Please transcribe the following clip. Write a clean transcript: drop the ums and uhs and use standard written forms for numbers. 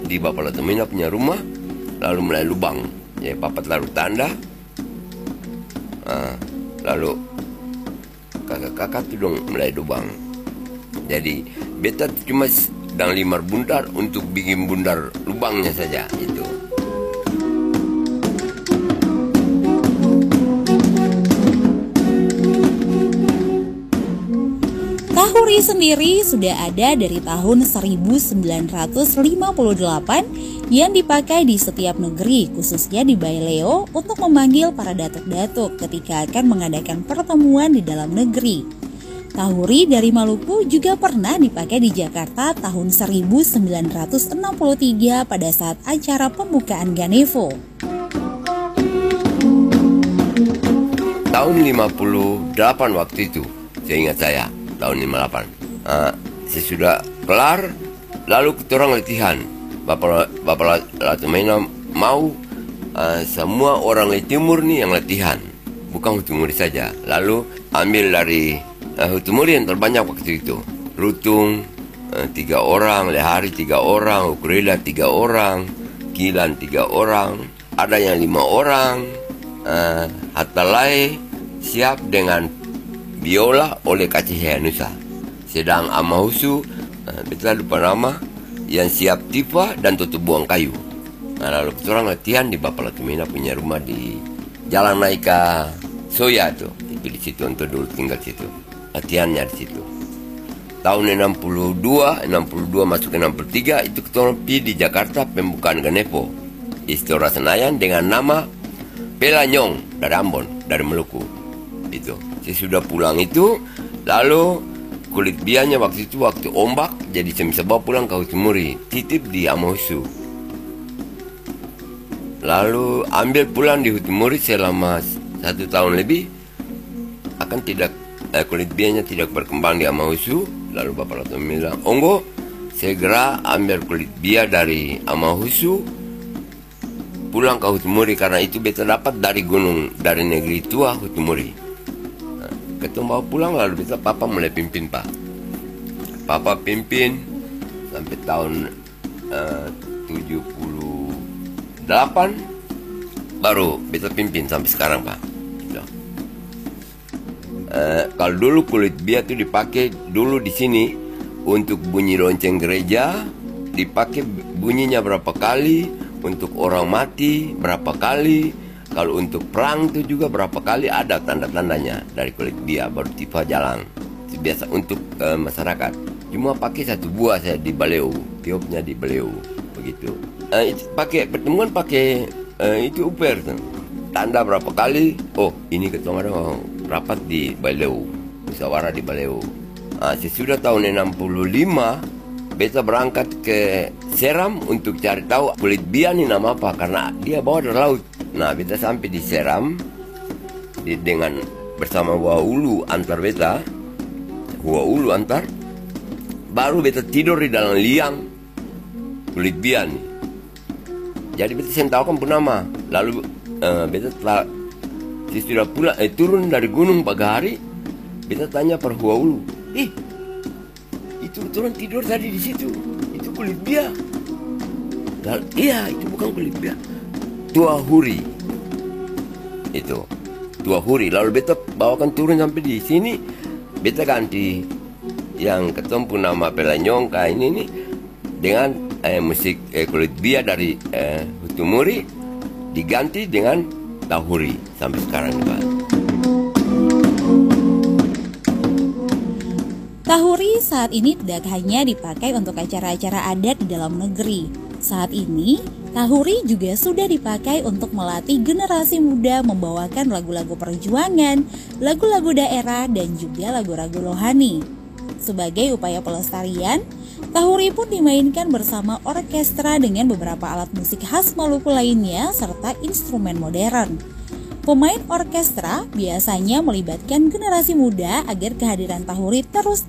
di Bapak Latumina punya rumah, lalu mulai lubang. Ya, Papa taruh tanda, lalu kakak-kakak tuh dong mulai lubang. Jadi beta cuma sedang limar bundar untuk bikin bundar lubangnya saja itu. Tahuri sendiri sudah ada dari tahun 1958 yang dipakai di setiap negeri, khususnya di Baileo, untuk memanggil para datuk-datuk ketika akan mengadakan pertemuan di dalam negeri. Tahuri dari Maluku juga pernah dipakai di Jakarta tahun 1963 pada saat acara pembukaan Ganevo. Tahun 58 waktu itu, seingat saya, tahun 58. Sesudah kelar, lalu kita orang latihan. Bapak Latumina mau semua orang di timur nih yang latihan, bukan Hutumuri saja. Lalu ambil dari Hutumuri yang terbanyak waktu itu. Rutung 3 orang, Lehari 3 orang, Ukurila 3 orang, Kilan 3 orang, ada yang 5 orang. Hatalai siap dengan biola oleh Kacih Hayanusa. Sedang Amahusu, betul lupa nama, yang siap tifa dan tutup buang kayu. Lalu kita orang latihan di Bapak Latumina punya rumah di Jalan Naika Soya tuh. Itu di situ, untuk dulu tinggal situ. Latihannya di situ. Tahun 62 masuk ke 63 itu kita orang pergi di Jakarta pembukaan Ganevo Istora Senayan dengan nama Pelanyong dari Ambon, dari Maluku. Itu. Sesudah pulang itu, lalu kulit bianya waktu itu waktu ombak, jadi saya bisa bawa pulang ke Hutumuri, titip di Amahusu. Lalu ambil pulang di Hutumuri selama 1 tahun lebih, akan tidak kulit bianya tidak berkembang di Amahusu. Lalu Bapak Latumina bilang, "Onggo, segera ambil kulit bia dari Amahusu pulang ke Hutumuri, karena itu beta dapat dari gunung, dari negeri tua Hutumuri." Ketemu bawa pulang, lalu beta Papa mulai pimpin, Pak. Papa pimpin sampai tahun 78 baru beta pimpin sampai sekarang, Pak. Kalau dulu kulit bia itu dipakai dulu di sini untuk bunyi lonceng gereja, dipakai bunyinya berapa kali, untuk orang mati berapa kali. Kalau untuk perang itu juga berapa kali ada tanda-tandanya dari kulit bia, baru tifa jalan. Itu biasa untuk masyarakat. Cuma pakai 1 buah saya di Baleu, tiupnya di Baleu, begitu. Pakai pertemuan pakai itu uper, tanda berapa kali. Oh, ini ketemu ada rapat di Baleu, musyawarah di Baleu. Sesudah tahun 65 beta berangkat ke Seram untuk cari tahu kulit bia ini nama apa, karena dia bawa dari laut. Nah, beta sampai di Seram dengan bersama Huaulu antar beta, Huaulu antar, baru beta tidur di dalam liang kulit bia nih. Jadi beta sentawakan pun nama. Lalu beta telah sudah pulang turun dari gunung pagi hari, beta tanya per Huaulu, itu turun tidur tadi di situ, itu kulit bia. Iya, itu bukan kulit bia, Tuahuri. Itu Tuahuri. Lalu beta bawakan turun sampai di sini, beta ganti yang ketemu nama Pelanyong kayak ini nih dengan musik kulit bia dari Hutumuri, diganti dengan Tahuri sampai sekarang, Pak. Tahuri saat ini tidak hanya dipakai untuk acara-acara adat di dalam negeri. Saat ini, Tahuri juga sudah dipakai untuk melatih generasi muda membawakan lagu-lagu perjuangan, lagu-lagu daerah, dan juga lagu-lagu rohani. Sebagai upaya pelestarian, Tahuri pun dimainkan bersama orkestra dengan beberapa alat musik khas Maluku lainnya serta instrumen modern. Pemain orkestra biasanya melibatkan generasi muda agar kehadiran Tahuri terus